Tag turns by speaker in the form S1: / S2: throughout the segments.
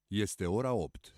S1: Este ora 8.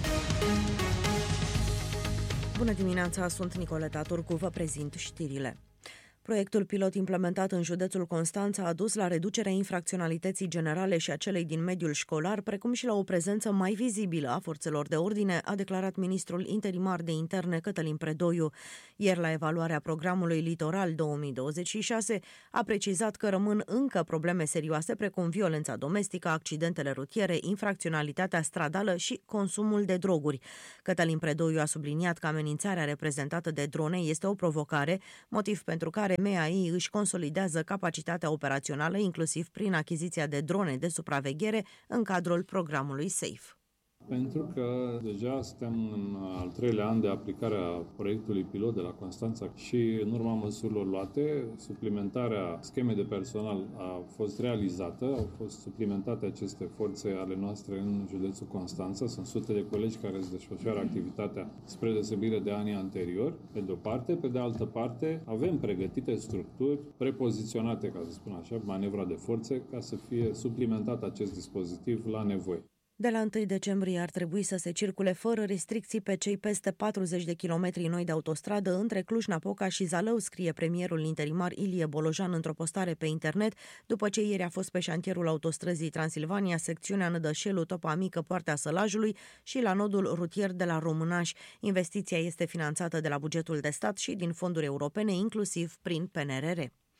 S2: Bună dimineața, sunt Nicoleta Turcu, vă prezint știrile. Proiectul pilot implementat în județul Constanța a dus la reducerea infracționalității generale și a celei din mediul școlar, precum și la o prezență mai vizibilă a forțelor de ordine, a declarat ministrul interimar de interne Cătălin Predoiu. Ieri, la evaluarea programului Litoral 2026, a precizat că rămân încă probleme serioase precum violența domestică, accidentele rutiere, infracționalitatea stradală și consumul de droguri. Cătălin Predoiu a subliniat că amenințarea reprezentată de drone este o provocare, motiv pentru care MEAI își consolidează capacitatea operațională, inclusiv prin achiziția de drone de supraveghere în cadrul programului SAFE.
S3: Pentru că deja suntem în al treilea an de aplicare a proiectului pilot de la Constanța și în urma măsurilor luate, suplimentarea schemei de personal a fost realizată, au fost suplimentate aceste forțe ale noastre în județul Constanța, sunt sute de colegi care își desfășoară activitatea spre deosebire de anii anteriori, pe de o parte, pe de altă parte avem pregătite structuri prepoziționate, ca să spun așa, manevra de forțe, ca să fie suplimentat acest dispozitiv la nevoie.
S2: De la 1 decembrie ar trebui să se circule fără restricții pe cei peste 40 de kilometri noi de autostradă între Cluj-Napoca și Zalău, scrie premierul interimar Ilie Bolojan într-o postare pe internet, după ce ieri a fost pe șantierul autostrăzii Transilvania, secțiunea Nădășelu-Topa Mică, Poartea Sălajului și la nodul rutier de la Românaș. Investiția este finanțată de la bugetul de stat și din fonduri europene, inclusiv prin PNRR.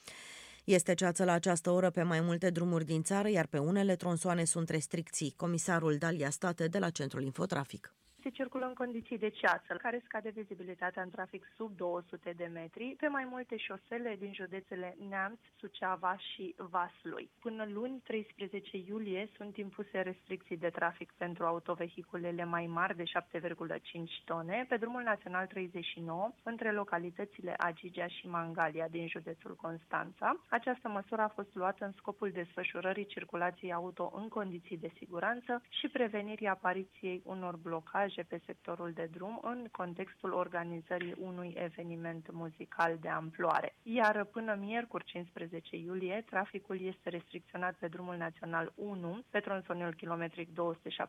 S2: Este ceață la această oră pe mai multe drumuri din țară, iar pe unele tronsoane sunt restricții. Comisarul Dalia State de la Centrul Infotrafic.
S4: Se circulă în condiții de ceață, care scade vizibilitatea în trafic sub 200 de metri, pe mai multe șosele din județele Neamț, Suceava și Vaslui. Până luni, 13 iulie, sunt impuse restricții de trafic pentru autovehiculele mai mari de 7,5 tone pe drumul național 39, între localitățile Agigea și Mangalia din județul Constanța. Această măsură a fost luată în scopul desfășurării circulației auto în condiții de siguranță și prevenirii apariției unor blocaje pe sectorul de drum în contextul organizării unui eveniment muzical de amploare. Iar până miercuri 15 iulie, traficul este restricționat pe drumul național 1, pe tronsonul kilometric 278-280,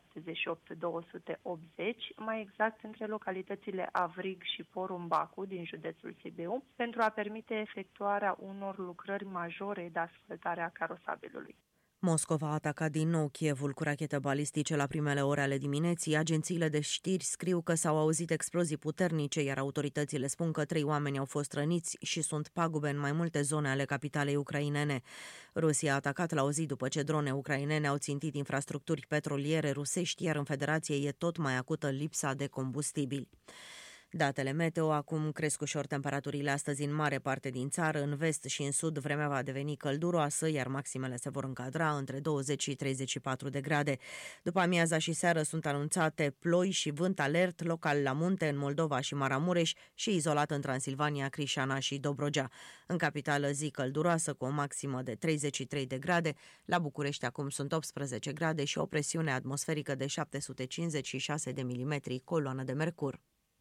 S4: mai exact între localitățile Avrig și Porumbacu din județul Sibiu, pentru a permite efectuarea unor lucrări majore de asfaltare a carosabilului.
S2: Moscova a atacat din nou Kievul cu rachete balistice la primele ore ale dimineții. Agențiile de știri scriu că s-au auzit explozii puternice, iar autoritățile spun că 3 oameni au fost răniți și sunt pagube în mai multe zone ale capitalei ucrainene. Rusia a atacat la o zi după ce drone ucrainene au țintit infrastructuri petroliere rusești, iar în Federație e tot mai acută lipsa de combustibili. Datele meteo: acum cresc ușor temperaturile astăzi în mare parte din țară, în vest și în sud vremea va deveni călduroasă, iar maximele se vor încadra între 20 și 34 de grade. După amiaza și seară sunt anunțate ploi și vânt alert local la munte în Moldova și Maramureș și izolat în Transilvania, Crișana și Dobrogea. În capitală zi călduroasă cu o maximă de 33 de grade, la București acum sunt 18 grade și o presiune atmosferică de 756 de milimetri, coloană de mercur.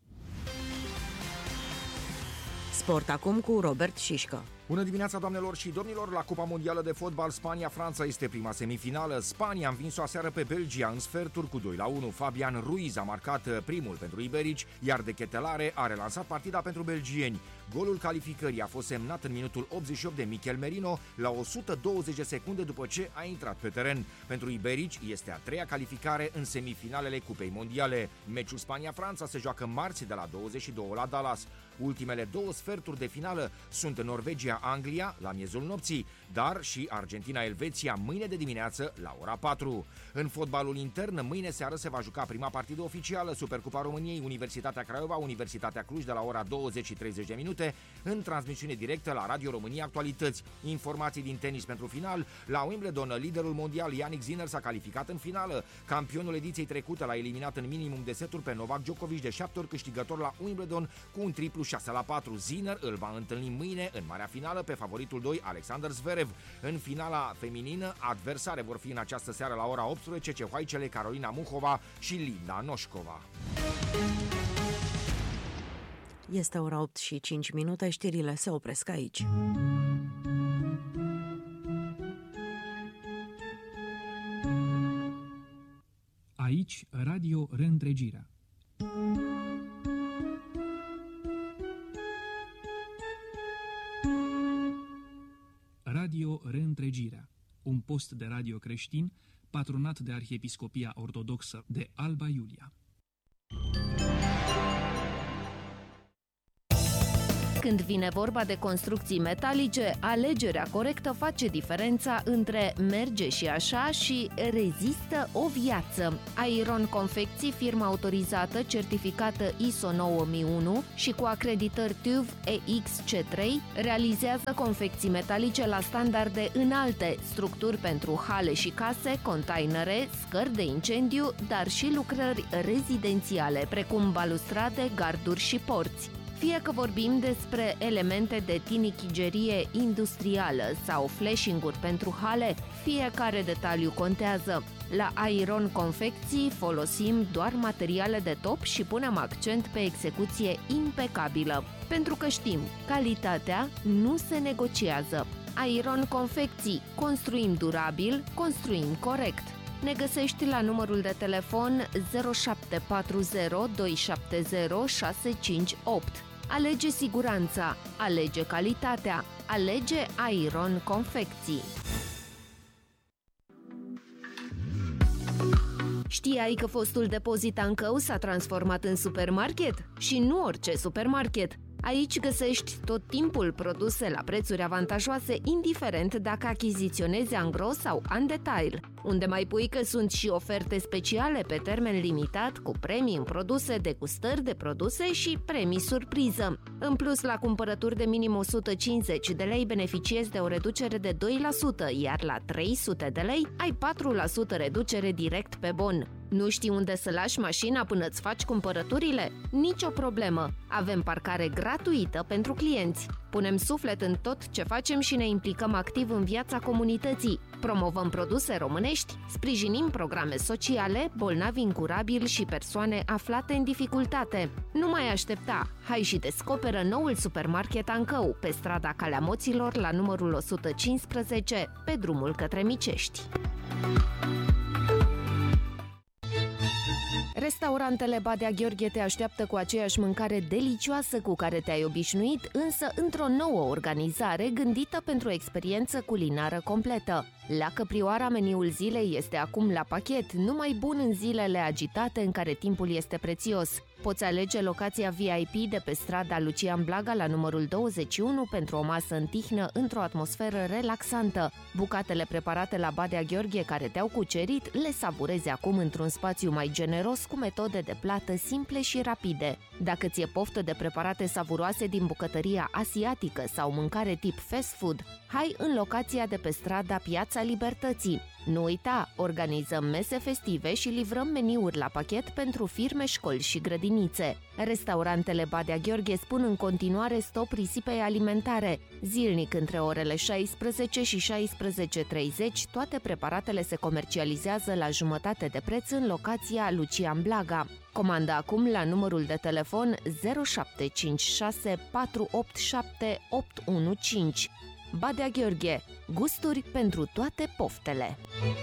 S2: Sport acum cu Robert Șișcă.
S5: Bună dimineața, doamnelor și domnilor! La Cupa Mondială de Fotbal Spania-Franța este prima semifinală. Spania a învins-o aseară pe Belgia în sferturi cu 2-1. Fabian Ruiz a marcat primul pentru iberici, iar De Ketelare a relansat partida pentru belgieni. Golul calificării a fost semnat în minutul 88 de Michel Merino, la 120 de secunde după ce a intrat pe teren. Pentru iberici este a treia calificare în semifinalele Cupei Mondiale. Meciul Spania-Franța se joacă marți de la 22 la Dallas. Ultimele două sferturi de finală sunt în Norvegia-Anglia la miezul nopții, dar și Argentina-Elveția mâine de dimineață la ora 4. În fotbalul intern, mâine seară se va juca prima partidă oficială, Supercupa României, Universitatea Craiova, Universitatea Cluj de la ora 20 și 30 de minute, în transmisiune directă la Radio România Actualități. Informații din tenis pentru final: la Wimbledon, liderul mondial Jannik Sinner s-a calificat în finală. Campionul ediției trecute l-a eliminat în minimum de seturi pe Novak Djokovic, de 7 ori câștigător la Wimbledon, cu un triplu 6-4. Sinner îl va întâlni mâine în marea finală pe favoritul 2 Alexander Zverev. În finala feminină, adversare vor fi în această seară la ora 18 cehoaicele Carolina Muhova și Linda Noșcova.
S2: Este ora 8 și 5 minute, știrile se opresc aici.
S1: Aici, Radio Reîntregirea. Radio Reîntregirea, un post de radio creștin patronat de Arhiepiscopia Ortodoxă de Alba Iulia.
S6: Când vine vorba de construcții metalice, alegerea corectă face diferența între merge și așa și rezistă o viață. Iron Confecții, firma autorizată, certificată ISO 9001 și cu acreditări TÜV EXC3, realizează confecții metalice la standarde înalte, structuri pentru hale și case, containere, scări de incendiu, dar și lucrări rezidențiale, precum balustrade, garduri și porți. Fie că vorbim despre elemente de tinichigerie industrială sau flashing-uri pentru hale, fiecare detaliu contează. La Iron Confecții folosim doar materiale de top și punem accent pe execuție impecabilă. Pentru că știm, calitatea nu se negociază. Iron Confecții, construim durabil, construim corect. Ne găsești la numărul de telefon 0740 270 658. Alege siguranța, alege calitatea, alege Iron Confecții. Știai că fostul depozit Ancău s-a transformat în supermarket? Și nu orice supermarket! Aici găsești tot timpul produse la prețuri avantajoase, indiferent dacă achiziționezi în gros sau în detail. Unde mai pui că sunt și oferte speciale pe termen limitat, cu premii în produse, degustări de produse și premii surpriză. În plus, la cumpărături de minim 150 de lei beneficiezi de o reducere de 2%, iar la 300 de lei ai 4% reducere direct pe bon. Nu știi unde să lași mașina până îți faci cumpărăturile? Nicio problemă! Avem parcare gratuită pentru clienți. Punem suflet în tot ce facem și ne implicăm activ în viața comunității. Promovăm produse românești, sprijinim programe sociale, bolnavi incurabili și persoane aflate în dificultate. Nu mai aștepta! Hai și descoperă noul supermarket Ancău, pe strada Calea Moților, la numărul 115, pe drumul către Micești. Restaurantele Badea Gheorghe te așteaptă cu aceeași mâncare delicioasă cu care te-ai obișnuit, însă într-o nouă organizare gândită pentru o experiență culinară completă. La Căprioara, meniul zilei este acum la pachet, numai bun în zilele agitate în care timpul este prețios. Poți alege locația VIP de pe strada Lucian Blaga la numărul 21 pentru o masă în tihnă într-o atmosferă relaxantă. Bucatele preparate la Badea Gheorghe care te-au cucerit le savurezi acum într-un spațiu mai generos cu metode de plată simple și rapide. Dacă ți-e poftă de preparate savuroase din bucătăria asiatică sau mâncare tip fast food, hai în locația de pe strada Piața Libertății. Nu uita, organizăm mese festive și livrăm meniuri la pachet pentru firme, școli și grădinițe. Restaurantele Badea Gheorghe spun în continuare stop risipei alimentare. Zilnic între orele 16 și 16:30, toate preparatele se comercializează la jumătate de preț în locația Lucian Blaga. Comanda acum la numărul de telefon 0756 487 815. Badea Gheorghe, gusturi pentru toate poftele.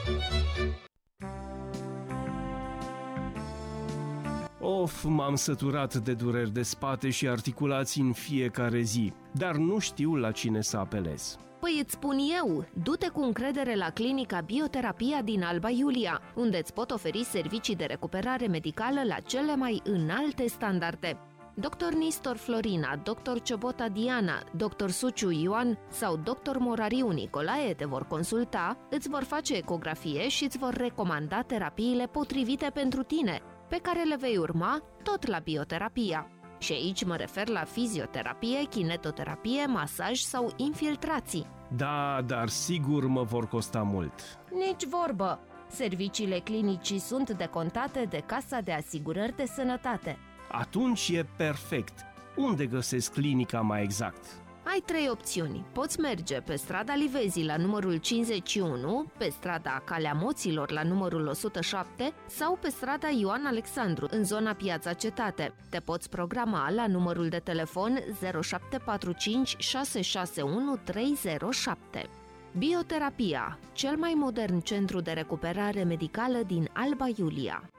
S7: Of, m-am săturat de dureri de spate și articulații în fiecare zi, dar nu știu la cine să apelez.
S6: Păi îți spun eu, du-te cu încredere la clinica Bioterapia din Alba Iulia, unde îți pot oferi servicii de recuperare medicală la cele mai înalte standarde. Dr. Nistor Florina, Dr. Ciobota Diana, Dr. Suciu Ioan sau Dr. Morariu Nicolae te vor consulta, îți vor face ecografie și îți vor recomanda terapiile potrivite pentru tine, pe care le vei urma tot la bioterapia. Și aici mă refer la fizioterapie, kinetoterapie, masaj sau infiltrații.
S7: Da, dar sigur mă vor costa mult.
S6: Nici vorbă! Serviciile clinicii sunt decontate de Casa de Asigurări de Sănătate.
S7: Atunci e perfect. Unde găsesc clinica mai exact?
S6: Ai 3 opțiuni. Poți merge pe strada Livezii la numărul 51, pe strada Calea Moților la numărul 107 sau pe strada Ioan Alexandru, în zona Piața Cetate. Te poți programa la numărul de telefon 0745 661 307. Bioterapia, cel mai modern centru de recuperare medicală din Alba Iulia.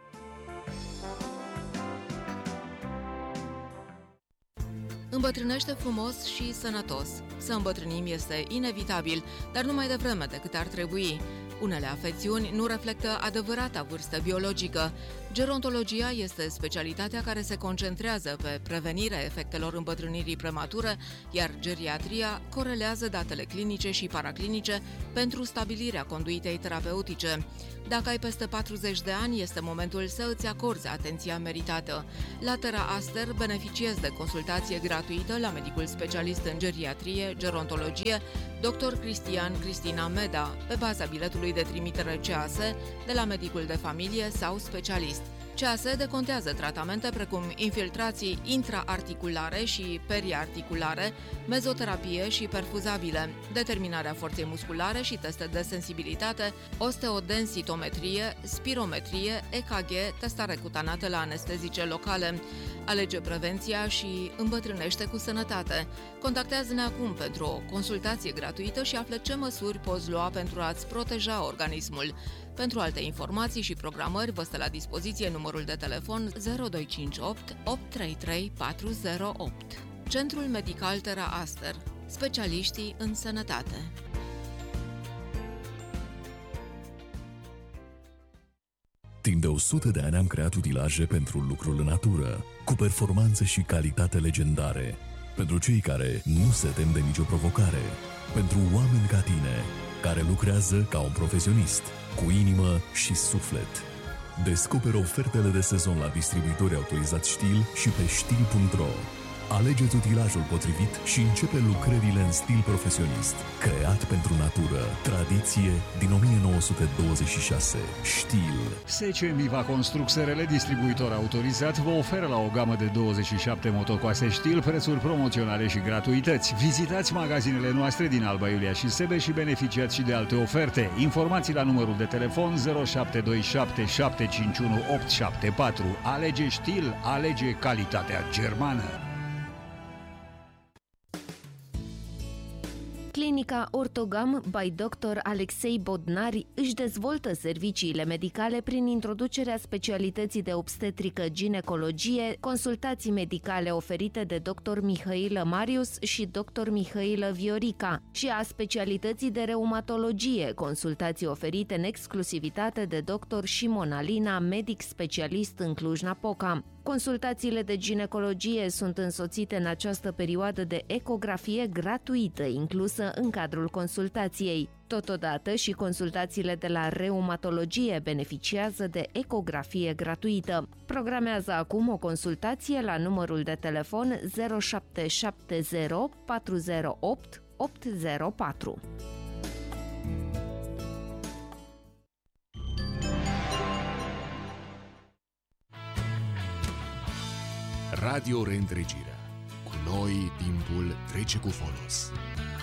S8: Îmbătrânește frumos și sănătos. Să îmbătrânim este inevitabil, dar nu mai devreme decât ar trebui. Unele afecțiuni nu reflectă adevărata vârstă biologică. Gerontologia este specialitatea care se concentrează pe prevenirea efectelor îmbătrânirii premature, iar geriatria corelează datele clinice și paraclinice pentru stabilirea conduitei terapeutice. Dacă ai peste 40 de ani, este momentul să îți acorzi atenția meritată. La Terra Aster beneficiezi de consultație gratuită la medicul specialist în geriatrie, gerontologie, dr. Cristina Meda, pe baza biletului de trimitere CAS de la medicul de familie sau specialist. CAS decontează tratamente precum infiltrații intraarticulare și periarticulare, mezoterapie și perfuzabile, determinarea forței musculare și teste de sensibilitate, osteodensitometrie, spirometrie, EKG, testare cutanată la anestezice locale. Alege prevenția și îmbătrânește cu sănătate. Contactează-ne acum pentru o consultație gratuită și află ce măsuri poți lua pentru a-ți proteja organismul. Pentru alte informații și programări vă stă la dispoziție numărul de telefon 0258 833 408. Centrul Medical Terra Aster. Specialiștii în sănătate.
S9: Timp de 100 de ani am creat utilaje pentru lucrul în natură, cu performanțe și calitate legendare. Pentru cei care nu se tem de nicio provocare. Pentru oameni ca tine, care lucrează ca un profesionist, cu inimă și suflet. Descoperă ofertele de sezon la distribuitori autorizați Stihl și pe stihl.ro. Alegeți utilajul potrivit și începe lucrările în stil profesionist. Creat pentru natură. Tradiție din 1926. Stihl.
S10: SC Miva Construcserele, distribuitor autorizat, vă oferă la o gamă de 27 motocoase Stihl prețuri promoționale și gratuități. Vizitați magazinele noastre din Alba Iulia și Sebeș și beneficiați și de alte oferte. Informații la numărul de telefon 0727 751 874. Alege Stihl, alege calitatea germană.
S6: Clinica Ortogam by Dr. Alexei Bodnari își dezvoltă serviciile medicale prin introducerea specialității de obstetrică-ginecologie, consultații medicale oferite de Dr. Mihailă Marius și Dr. Mihailă Viorica și a specialității de reumatologie, consultații oferite în exclusivitate de Dr. Shimon Alina, medic specialist în Cluj-Napoca. Consultațiile de ginecologie sunt însoțite în această perioadă de ecografie gratuită inclusă în cadrul consultației. Totodată și consultațiile de la reumatologie beneficiază de ecografie gratuită. Programează acum o consultație la numărul de telefon 0770 408 804.
S11: Radio Reîntregirea. Cu noi timpul trece cu folos.